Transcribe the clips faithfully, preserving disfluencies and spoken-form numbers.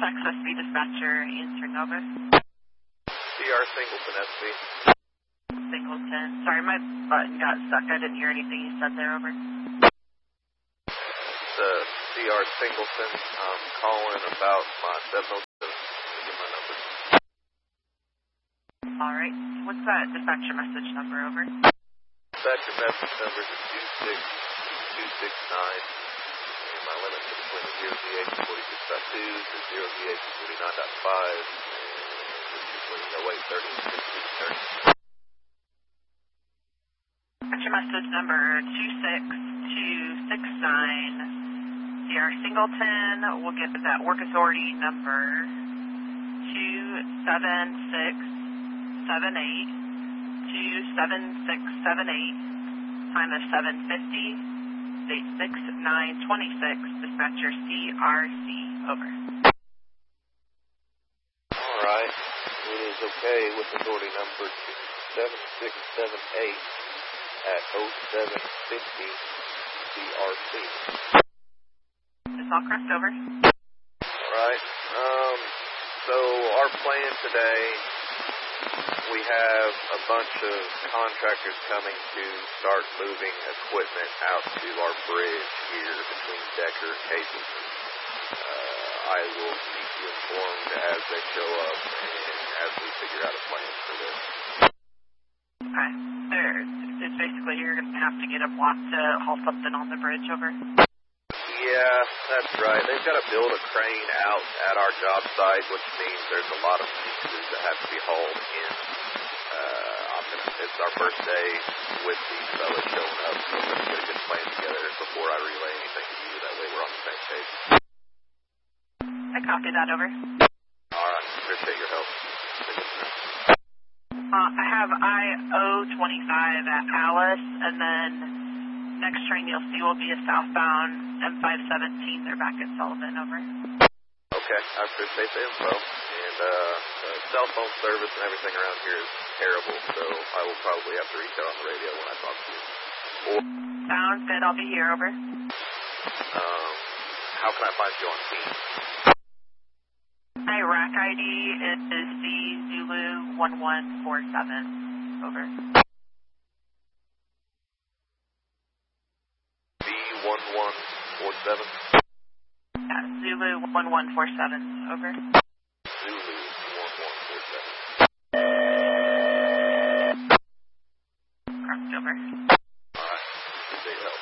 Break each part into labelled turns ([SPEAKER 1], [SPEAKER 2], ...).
[SPEAKER 1] S B dispatcher answering over.
[SPEAKER 2] C R Singleton S B.
[SPEAKER 1] Singleton. Sorry, my button got stuck. I didn't hear anything you said there, over.
[SPEAKER 2] It's uh, C R Singleton. I'm calling about my seven oh seven. Get my number.
[SPEAKER 1] Alright. What's that dispatcher message number, over?
[SPEAKER 2] Dispatcher message number is two six two six nine. And my limit is between zero V H forty-six point two to zero V H forty-nine point five. And it's between oh eight thirty and sixteen thirty.
[SPEAKER 1] Dispatcher message number two six two six nine. C R Singleton. We'll get that work authority number two seven six seven eight. two seven six seven eight. Time is seven fifty. Date six nine twenty-six. Dispatcher C R C, over.
[SPEAKER 2] Alright. It is okay with authority number seven six seven eight at oh seven fifty C R C.
[SPEAKER 1] It's all correct, over.
[SPEAKER 2] Alright. Um, so our plan today, we have a bunch of contractors coming to start moving equipment out to our bridge here between Decker and Hazleton. Uh, I will keep you informed as they show up and as we figure out a plan for this.
[SPEAKER 1] Okay. There, it's basically you're going to have to get a block to haul something on the bridge, over.
[SPEAKER 2] Yeah, that's right. They've got to build a crane out at our job site, which means there's a lot of pieces that have to be hauled in. Uh, I'm gonna, it's our first day with these fellas showing up, so let's get a good plan together before I relay anything to you. That way we're on the same page.
[SPEAKER 1] I copy that, over.
[SPEAKER 2] All right. Appreciate your help.
[SPEAKER 1] Uh, I have I O twenty-five at Alice, and then next train you'll see will be a southbound M five seventeen. They're back at Sullivan, over.
[SPEAKER 2] Okay, I appreciate the info. And uh, the cell phone service and everything around here is terrible, so I will probably have to reach out on the radio when I talk to you. Or,
[SPEAKER 1] Sounds good. I'll be here, over.
[SPEAKER 2] um, how can I find you on Teams?
[SPEAKER 1] My rack I D is Z Zulu one one four seven, over.
[SPEAKER 2] B one one four seven?
[SPEAKER 1] Yeah, Zulu one one four seven, over.
[SPEAKER 2] Zulu one one four seven.
[SPEAKER 1] Correct, over.
[SPEAKER 2] Alright, appreciate your help.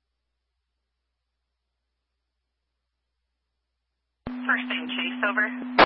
[SPEAKER 1] First name Chase, over.